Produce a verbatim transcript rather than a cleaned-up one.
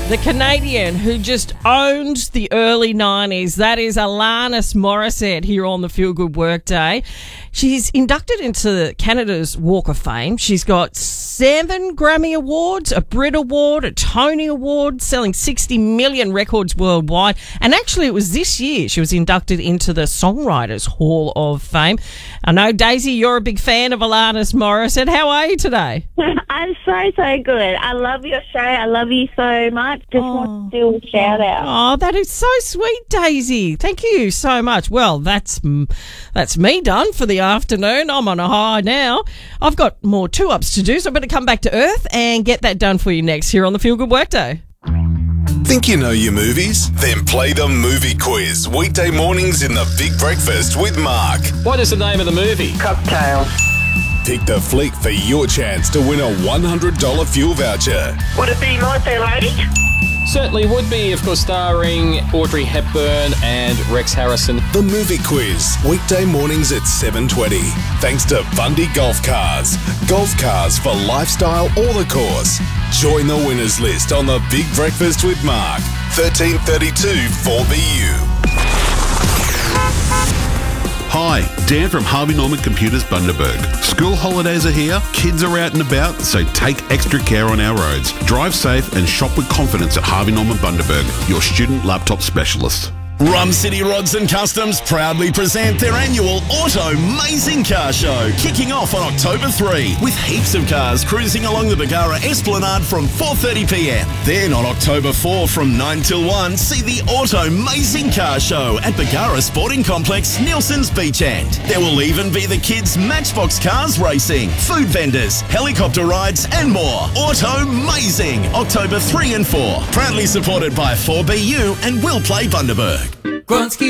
The Canadian who just owns the early nineties, that is Alanis Morissette here on the Feel Good Workday. She's inducted into Canada's Walk of Fame. She's got seven Grammy Awards, a Brit Award, a Tony Award, selling sixty million records worldwide. And actually it was this year she was inducted into the Songwriters Hall of Fame. I know, Daisy, you're a big fan of Alanis Morissette. How are you today? I'm so, so good. I love your show. I love you so much. Just Oh. want to do a shout out. Oh, that is so sweet, Daisy. Thank you so much. Well, that's mm, that's me done for the afternoon. I'm on a high now. I've got more two-ups to do, so I better come back to earth and get that done for you next here on the Feel Good Workday. Think you know your movies? Then play the movie quiz weekday mornings in the Big Breakfast with Mark. What is the name of the movie? Cocktail. Pick the flick for your chance to win a one hundred dollars fuel voucher. Would it be My Fair Lady? Certainly would be, of course, starring Audrey Hepburn and Rex Harrison. The movie quiz weekday mornings at seven twenty. Thanks to Bundy Golf Cars. Golf cars for lifestyle or the course. Join the winners list on the Big Breakfast with Mark. thirteen thirty-two four B U. Hi, Dan from Harvey Norman Computers Bundaberg. School holidays are here, kids are out and about, so take extra care on our roads. Drive safe and shop with confidence at Harvey Norman Bundaberg, your student laptop specialist. Rum City Rods and Customs proudly present their annual Auto Mazing Car Show, kicking off on October third, with heaps of cars cruising along the Bargara Esplanade from four thirty p m. Then on October fourth from nine till one, see the Auto Mazing Car Show at Bargara Sporting Complex, Nielsen's Beach End. There will even be the kids' Matchbox Cars racing, food vendors, helicopter rides and more. Auto Mazing, October third and fourth. Proudly supported by four B U and Will Play Bundaberg.